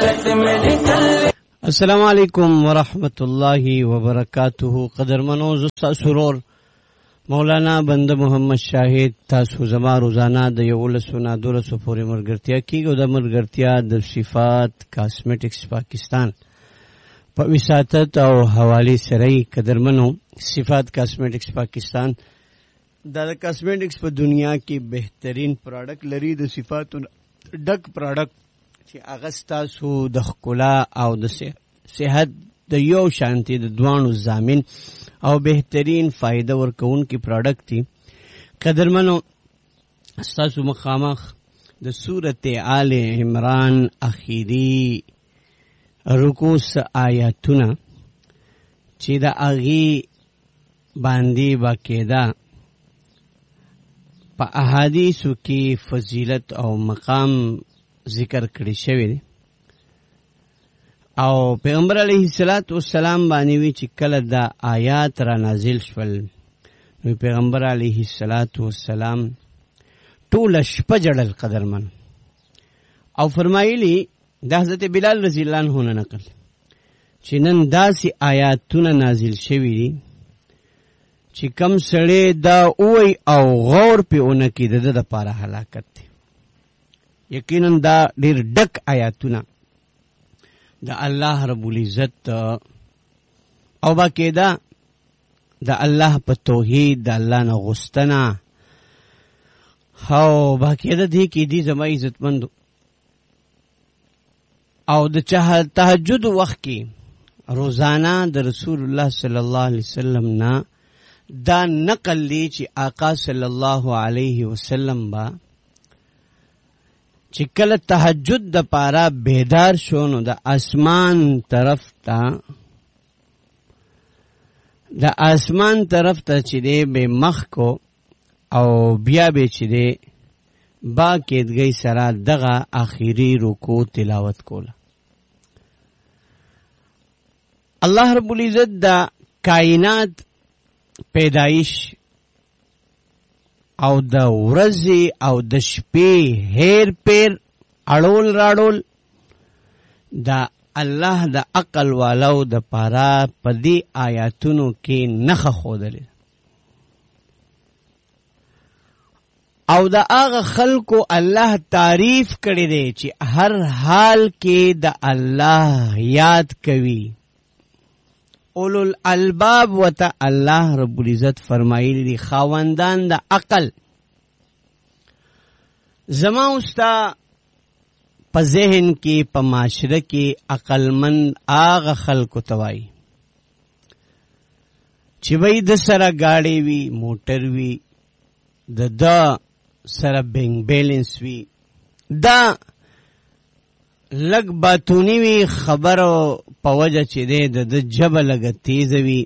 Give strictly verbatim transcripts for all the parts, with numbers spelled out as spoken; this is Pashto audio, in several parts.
السلام علیکم ورحمۃ اللہ وبرکاتہ. قدرمنو زستا سرور مولانا بند محمد شاهد تاسو زما روزانه د یولسو نه دولسو پورې مرګرتیا کیږي. د مرګرتیا د صفات کاسمیټکس پاکستان په وساتت او حواله سره قدرمنو صفات کاسمیټکس پاکستان د کاسمیټکس په دنیا کې بهترین پروډکټ لري. د صفاتو ډک پروډکټ چې اغستا سو د خلا او د صحت د یو شانتي د دوانو ضامن او بهترین فائدہ ورکون کی پروډکټ دي. قدرمنو تاسو مخامخ د سورته آل عمران اخیری رکوع آیاتونه چې د اغي باندې باقاعده په احادیثو کې فضیلت او مقام ذکر کړی شوی دی او پیغمبر علیه الصلاۃ والسلام باندې وی چې کله دا آیات را نازل شول نو پیغمبر علیه الصلاۃ والسلام ټول شپه جړل قدرمن او فرمایلی د حضرت بلال رضی الله عنه نه نقل چې نن داسې آیاتونه نازل شوی دي چې کم سړی دا اوی او غور په اون کې د د لپاره هلاکت دی. یقینا دا ډیر ډک آیاتونه د الله رب العزت او باقاعده د الله په توحید د الله نه غوښتنه او باقاعده دی کې دي زما عزتمند او د تهجد وخت کې روزانه د رسول الله صلی الله علیه وسلم نه دا نقل لی چې آقا صلی الله علیه وسلم با چې کله تهجد د پاره بیدار شو نو د اسمان طرف ته د اسمان طرف ته چې دی به مخ کو او بیا به چې دی با کېدګۍ سره دغه آخري رکوع تلاوت کوله. الله رب العزت د کائنات پیدایش او د ورځې او د شپې هیر پیر اړول راړول دا الله د عقل والو د پاره په دې آیاتونو کې نخښه ښودلې او د هغه خلکو الله تعریف کړی دی چې هر حال کې د الله یاد کوي. اولو الالباب وتا الله رب العزت فرمایلی دی خاوندان د عقل. زما استا په ذهن کې په معاشره کې عقلمند هغه خلکو توای چې وای د سره گاڑی وی موټر وی د دا سره بینک بیلنس وی دا لګ باتونی وی خبرو په وجه چې دی د جبه لګه تیز وی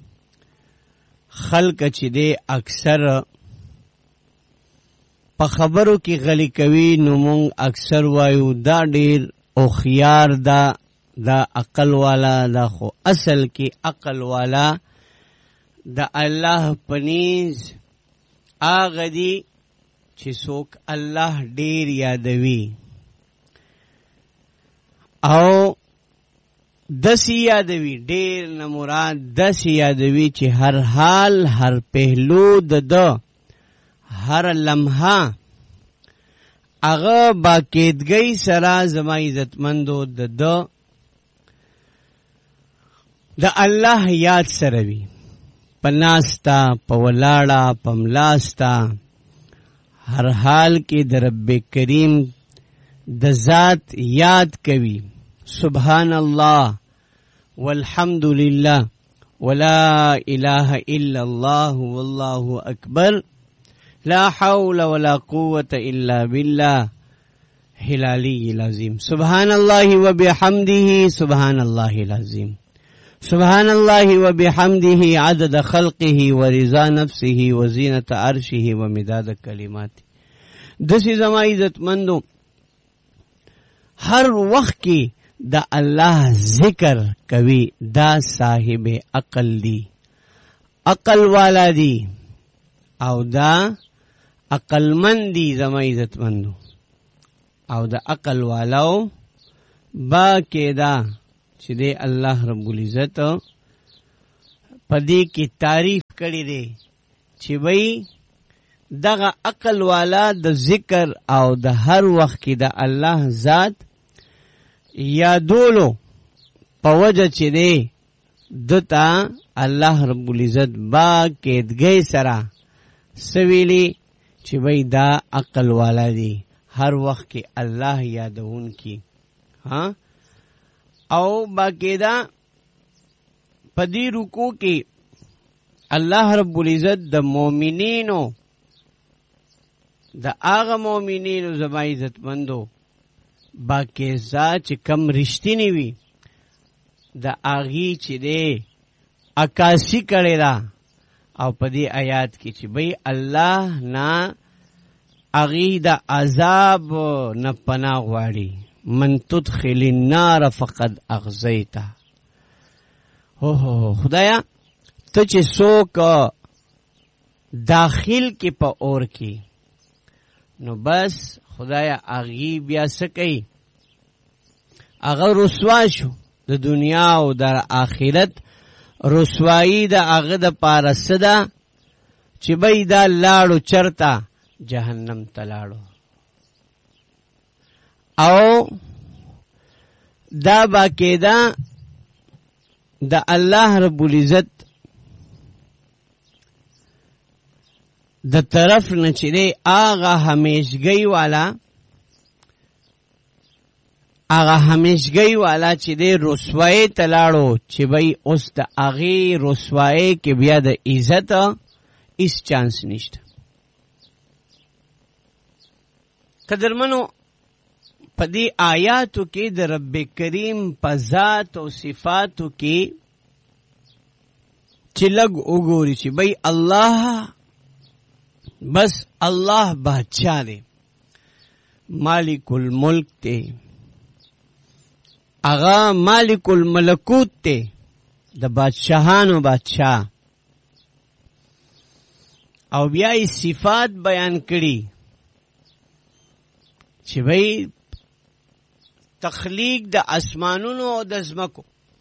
خلق چې دی اکثر په خبرو کې غلی کوي نو مونږ اکثر وایو دا ډیر او خيار دا دا عقل والا دا خو اصل کې عقل والا د الله پنیز آغا دی چې څوک الله ډیر یادوي او دسی یادوي ډیر نه مراد دسی یادوي چې هر حال هر پهلو د دو هر لمحه هغه باقاعدګۍ سره زما عزتمندو د دو د الله یاد سره وي پناستا پولاړه پملاستا هر حال کې د رب کریم د ذات یاد کوي. سبحان الله والحمد لله ولا اله الا الله والله اکبر لا حول ولا قوة الا بالله العلی العظیم. سبحان الله وبحمده سبحان الله العظیم. سبحان الله وبحمده عدد خلقه ورضا نفسه وزینة عرشه ومداد کلماته. دسی زما عزت مندو ہر وقت کی دا اللہ ذکر کوي دا صاحب عقل دی عقل والا دی او دا عقل مند دی زما عزت مندو او دا عقل والاو با کېدا چې دی الله رب العزت پدې کې تعریف کړی دی چې وای دغه عقل والا د ذکر او د هر وخت کې د الله ذات یادولو په وجه چې دی دتا الله رب العزت با کېدګۍ سره سویلی چې وای دا عقل والا دی هر وخت کې الله یادون کی ها او باقاعده پدی رکو کې الله رب العزت د مؤمنینو د هغه مؤمنینو زما عزت مندو باقاعده چې کم رښتینی وي د هغې چې دی عکاسي کړې ده او په دې آیات کې چې بھئی الله نه هغې د عذاب نه پناه غواړي من تدخل النار فقد اغزیته هو خدایا ته چې څوک داخل کې په اور کې نو بس خدایا هغې بیا څه کوي هغه رسوا شو د دنیا او د آخرت رسوایی د هغه د پاره څه ده چې بھئی دا لاړو چرته جهنم ته لاړو او دا باقاعده د الله رب العزت د طرف نه چې دی هغه همیشګۍ والا هغه همیشګۍ والا چې دی رسوایی ته لاړو چې بھئی اوس د هغې رسوایی کې بیا د عزت هیڅ چانس نشته قدرمنو په دې آیاتو کې د رب کریم په ذات او صفاتو کې چې لږ وګوري چې بھئی الله بس الله بادشاہ دی مالک الملک دی اغا مالک الملکوت دی د بادشاہانو بادشاہ او بیا یې صفات بیان کړي چې بھئی تخلیق د اسمانونو او د ځمکو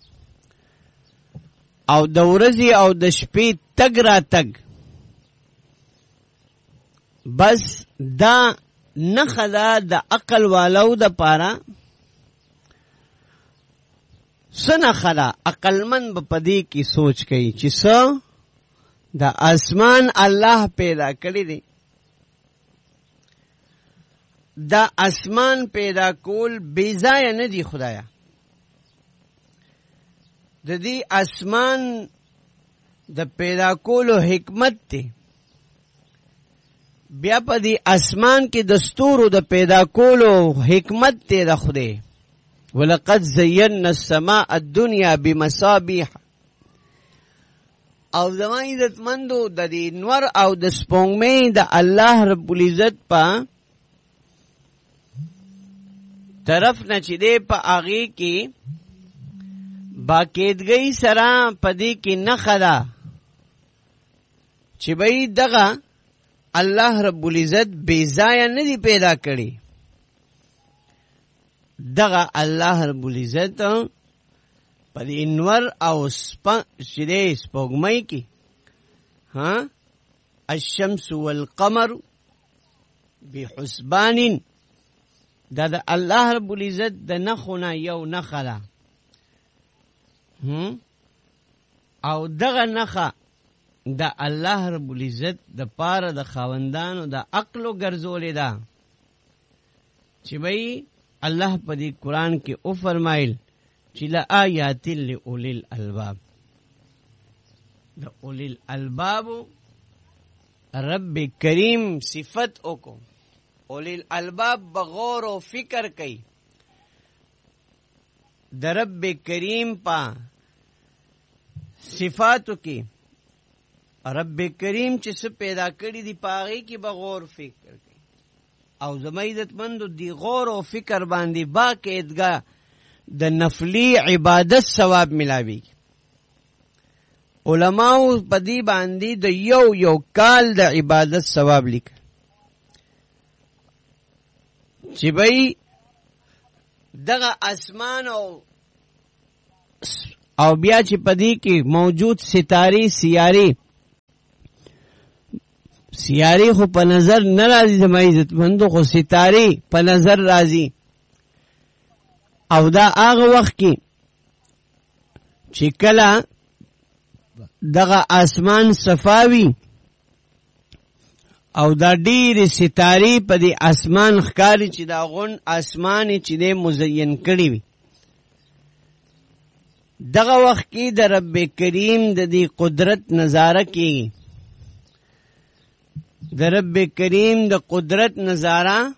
او د ورځې او د شپې تګ را تګ بس دا نښه ده د عقل والو د پاره څه نښه ده عقلمند به په دې کې سوچ کوي چې څه د اسمان الله پیدا کړی دی دا اسمان پیدا کول بے ځایه نه دی خدایا د دې اسمان د پیدا کولو حکمت دی بیا په دې اسمان کې د ستورو د پیدا کولو حکمت دی د خدای ولقد زینا السماء الدنیا بمصابیح او زما عزتمندو د دې نور او د سپوږمۍ د الله رب العزت په طرف نه چې دی په هغې کې باقاعدګۍ سره په دې کې نښه ده چې بھئی دغه الله رب العزت بے ځایه نه دی پیدا کړي دغه الله رب العزت په دې انور او چې دی سپوږمۍ کې ها الشمس والقمر بحسبان دا د الله رب العزت د نښو نه یو نښه ده او دغه نښه د الله رب العزت د پاره د خاوندانو د عقلو ګرځولې ده چې بھئی الله په دې قرآن کې او فرمایل چې لآیات لأولی الالباب د اولی الالباب رب کریم صفت اوکو اولی الالباب بغور و فکر کئی د رب کریم پا صفاتو کی رب کریم چې څه پیدا کړی دی پاغي کې بغور فکر کئی او زما عزت مندو دی غور او فکر باندې با قاعدګه د نفلی عبادت ثواب ملاوي علماء په دې باندې د یو یو کال د عبادت ثواب لیک چې بھئی دغه اسمان او او بیا چې پدی کې موجود ستاري سیاري سیاري خو په نظر ناراضي زما عزت مندو خو ستاري په نظر راضي او دا هغه وخت کې چې کله دغه اسمان صفاوي او دا ډېرې ستارې په دې اسمان ښکاري چې دا غون اسمان چې دی مزین کړي وي دغه وخت کې د رب کریم د دې قدرت نظاره کیږي د رب کریم د قدرت نظاره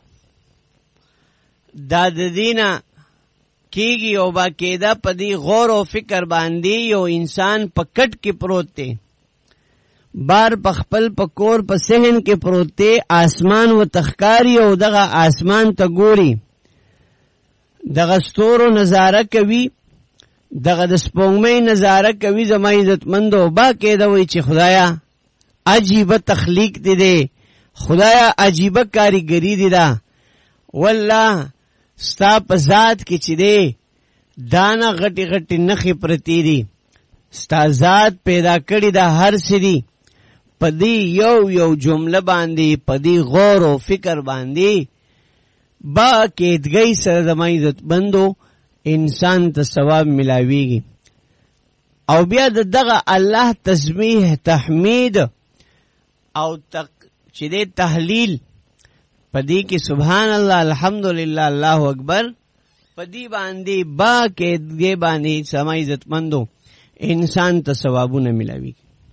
دا د دینه کیږي او باقاعده په دې غور او فکر باندې یو انسان په کټ کې پروت دی بار په خپل په کور په صحن کې پروت دی آسمان و تخکاری او دغه آسمان ته ګوري دغه ستورو نظاره کوي دغه د سپوږمۍ نظاره کوي زما عزتمندو باقاعده وایي چې خدایا عجیبه تخلیق دی دی خدایا عجیبه کاریګری دی دا والله ستا په ذات کې چې دی دانا غټي غټي نخې پرتی دي ستا ذات پیدا کړی دا هر څه دي په دې یو یو جمله باندې په دې غور او فکر باندې با کېدګۍ سره زما عزت بندو انسان ته ثواب ملاویږي او بیا د دغه الله تسبیح تحمید او تق چې دې تحلیل پدې کې سبحان الله الحمدلله الله اکبر پدې باندې با کې دې باندې سما عزت مندو انسان ته ثوابونه ملاوي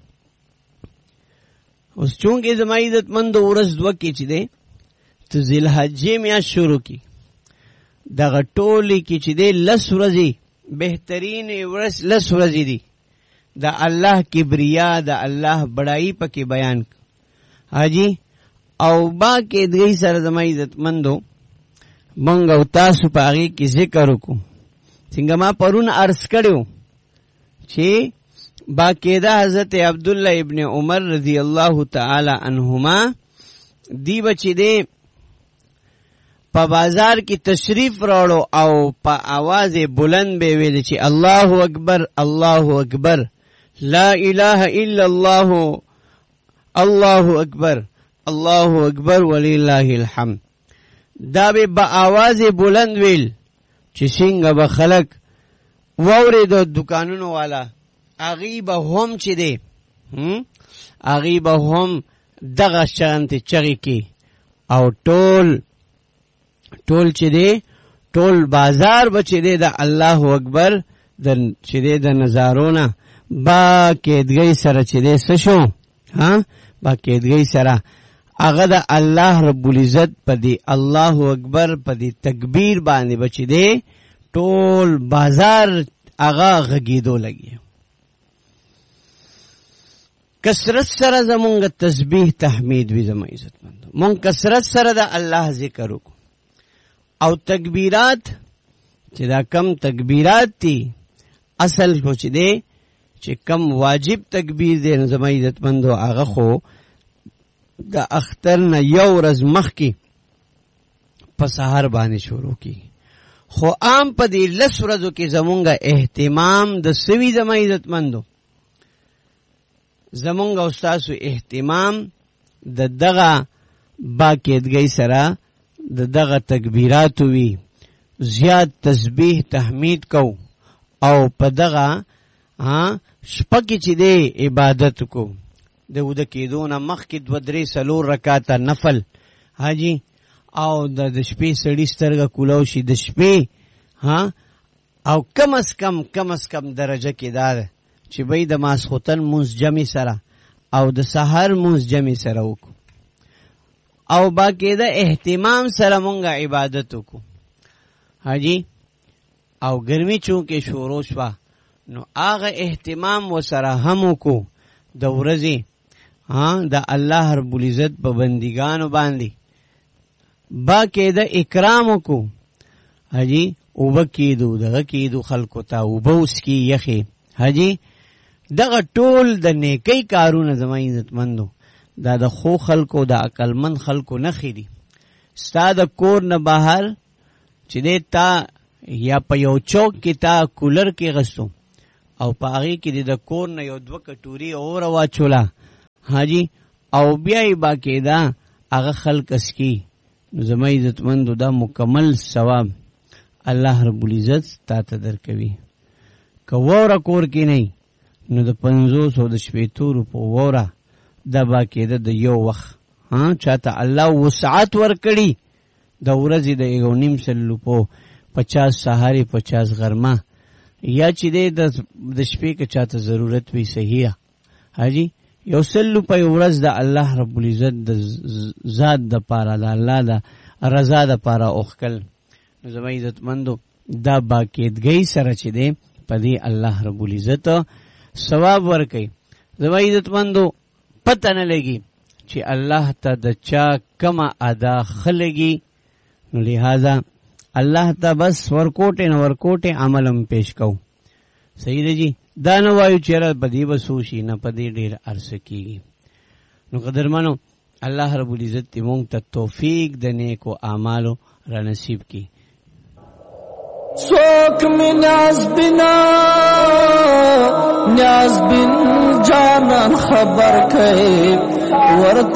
اوس چونګې زما عزت مندو ورځ دوه کې چې دې ته ذل حجې میا شروع کی دغه ټولې کې چې دې لس ورځې بهترین ورځ لس ورځې دي د الله کبریا د الله بڑائی پکې بیان حاجی او با کې دې سره زما عزت مندو مونږ او تاسو په هغه کې ذکر وکړو څنګه ما پرون عرض کړو چې با کې دا حضرت عبد الله ابن عمر رضی الله تعالی عنهما دی بچی دې په بازار کې تشریف راوړو او په आवाज بلند به ویل چې الله اکبر الله اکبر لا اله الا الله الله اکبر الله اکبر ولله الحمد دا به با आवाज بلند ویل چې څنګه به خلک ووري د دکانونو والا اغي به هم چې دی هم اغي به هم دغه شانت چغي کی او ټول ټول چې دی ټول بازار به چې دی د الله اکبر د چې دی د نظارونه با کېدګۍ سره چې دی څه شو ها با کېدګۍ سره هغه د الله رب العزت په دی الله اکبر په دی تکبیر باندې بچی دی ټول بازار هغه غږیدو لګي کثرت سره زمونږ تسبیح تحمید وی زما عزت مند مونږ کثرت سره د الله ذکر وکړو او تکبیرات چې دا کم تکبیرات دي اصل خو چې دی چې کم واجب تکبیر دی زما عزت مندو هغه خو د اختر نه یو ورځ مخکې په سحر باندې شروع کی خو عام په دې لس ورځو کې زمونږ اهتمام د سوي زما عزت مندو زمونږ او تاسو اهتمام د دغه باکیدګۍ سره د دغه تکبیرات وی زیات تسبیح تحمید کو او په دغه ها شپه کې چې دی عبادت کو د ود کېدو نه مخکې دوه درې څلور رکعاته نفل حاجی او د شپې سړي سترګه کولاو شي د شپې ها او کم از کم کم از کم درجه کې دا چې به د ماسخوتن مونځ جمع سره او د سحر مونځ جمع سره وکړو او باقاعده اهتمام سره مونږه عبادت وکړو حاجی او ګرمي چونکې شروع شوه نو هغه اهتمام وسره هم وکړو د ورځې ها د الله رب العزت په بندګانو باندې باقاعده اکرام وکړو حاجی اوبه کېدو دغه کېدو خلکو ته اوبه اوس کې یخې حاجی دغه ټول د نیکی کارونه زما عزتمندو دا د خو خلکو د عقلمند خلکو نښې دي ستا د کور نه بهر چې دی تا یا په یو چوک کې تا کولر کې غستو او په هغې کې د کور نه یو دوه کټوري اوره واچوله حاجي او بیا یې باقاعده هغه خلک اسکي نو زما عزتمندو دا مکمل ثواب الله رب العزت تا ته درکوي. که ووره کور کې نه نو د پنځوس او د شپېتو روپو ووره دا باقاعده د یو وخت ها چاته الله وسعت ورکړي د ورځې د یو نیم سل روپو پچاس سهاري پچاس غرمه یا چې د شپې که چاته ضرورت وي صحیح حاجي یو سل روپۍ ورځ د الله رب العزت د ذات د پاره د الله د رضا د پاره اوښکل نو زما عزتمندو دا باقاعدګۍ سره چې دی په دې الله رب العزت ثواب ورکوي. زما عزتمندو پته نه لګي چې الله ته د چا کمه ادا ښه لګي نو لہذا الله ته بس ورکوټې نه ورکوټې عمل هم پیش کوو. صحیح دی جی دا نه وایو چېره په دې به څو شي نه په دې ډېر عرصه کېږي. نو قدرمنو الله رب العزت دې مونږ ته توفیق د نیکو اعمالو را نصیب کړي. څوک مې نیاز بنا نیاز بن جانان خبر کوي ورته